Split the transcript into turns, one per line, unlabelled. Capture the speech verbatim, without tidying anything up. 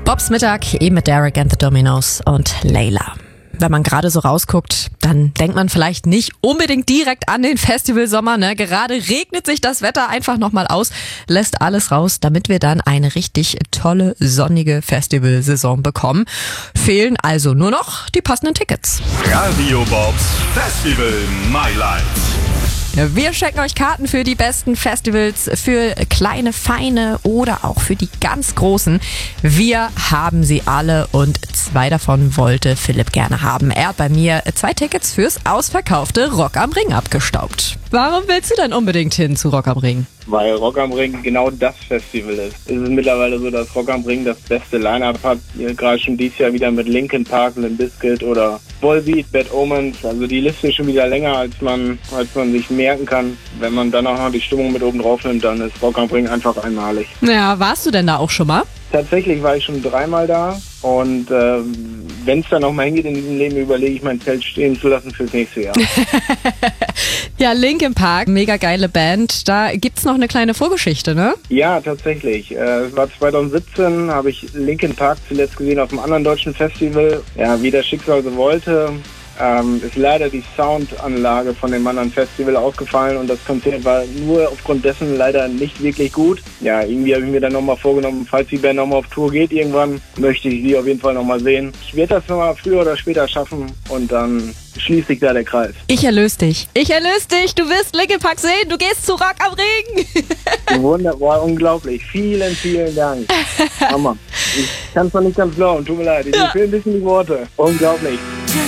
Bobs Mittag, eben mit Derek and the Dominos und Layla. Wenn man gerade so rausguckt, dann denkt man vielleicht nicht unbedingt direkt an den Festivalsommer, ne? Gerade regnet sich das Wetter einfach nochmal aus, lässt alles raus, damit wir dann eine richtig tolle, sonnige Festivalsaison bekommen. Fehlen also nur noch die passenden Tickets.
Radio Bobs Festival My Life.
Wir schenken euch Karten für die besten Festivals, für kleine, feine oder auch für die ganz großen. Wir haben sie alle und zwei davon wollte Philipp gerne haben. Er hat bei mir zwei Tickets fürs ausverkaufte Rock am Ring abgestaubt. Warum willst du denn unbedingt hin zu Rock am Ring?
Weil Rock am Ring genau das Festival ist. Es ist mittlerweile so, dass Rock am Ring das beste Line-Up hat. Gerade schon dieses Jahr wieder mit Linkin Park, Limp Bizkit oder Volbeat, Bad Omens. Also die Liste ist schon wieder länger, als man, als man sich merken kann. Wenn man dann auch noch die Stimmung mit oben drauf nimmt, dann ist Rock am Ring einfach einmalig.
Ja, warst du denn da auch schon mal?
Tatsächlich war ich schon dreimal da und äh, wenn es dann noch mal hingeht in diesem Leben, überlege ich mein Zelt stehen zu lassen fürs nächste Jahr.
Ja, Linkin Park, mega geile Band. Da gibt's noch eine kleine Vorgeschichte, ne?
Ja, tatsächlich. Äh, es war zwanzig siebzehn, habe ich Linkin Park zuletzt gesehen auf einem anderen deutschen Festival. Ja, wie das Schicksal so wollte. Ähm, ist leider die Soundanlage von dem anderen Festival aufgefallen und das Konzert war nur aufgrund dessen leider nicht wirklich gut. Ja, irgendwie habe ich mir dann nochmal vorgenommen, falls die Band nochmal auf Tour geht irgendwann, möchte ich sie auf jeden Fall nochmal sehen. Ich werde das nochmal früher oder später schaffen und dann schließt sich da der Kreis.
Ich erlöse dich. Ich erlöse dich. Du wirst Linkin Park sehen. Du gehst zu Rock am Ring.
Wunderbar, unglaublich. Vielen, vielen Dank. Hammer. Ich kann es noch nicht ganz glauben. Tut mir leid. Ich ja. fehlen ein bisschen die Worte. Unglaublich.